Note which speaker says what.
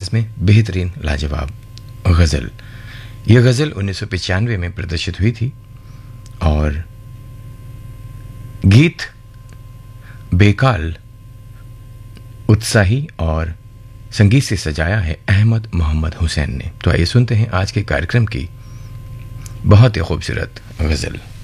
Speaker 1: अंदाज में बेहतरीन लाजवाब गज़ल। यह गज़ल 1995 में प्रदर्शित हुई थी और गीत बेकाल, उत्साही और संगीत से सजाया है अहमद मोहम्मद हुसैन ने। तो आइए सुनते हैं आज के कार्यक्रम की बहुत ही खूबसूरत गज़ल।